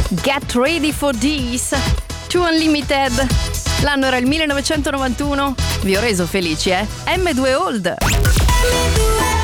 Get Ready for This, To Unlimited. L'anno era il 1991. Vi ho reso felici, M2 Old.